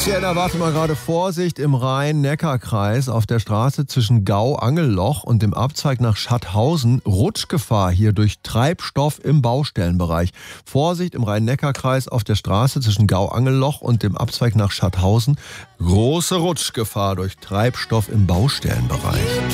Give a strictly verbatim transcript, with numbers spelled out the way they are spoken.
Ja, da warte mal gerade Vorsicht im Rhein-Neckar-Kreis auf der Straße zwischen Gau-Angelloch und dem Abzweig nach Schathausen. Rutschgefahr hier durch Treibstoff im Baustellenbereich. Vorsicht im Rhein-Neckar-Kreis auf der Straße zwischen Gau-Angelloch und dem Abzweig nach Schathausen. Große Rutschgefahr durch Treibstoff im Baustellenbereich.